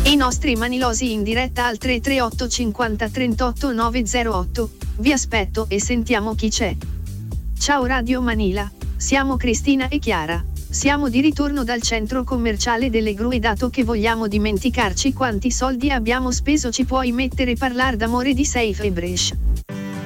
E i nostri manilosi in diretta al 338 50 38 908. Vi aspetto e sentiamo chi c'è. Ciao Radio Manila, siamo Cristina e Chiara. Siamo di ritorno dal centro commerciale delle Gru e dato che vogliamo dimenticarci quanti soldi abbiamo speso ci puoi mettere parlare d'amore di Safe e Brescia.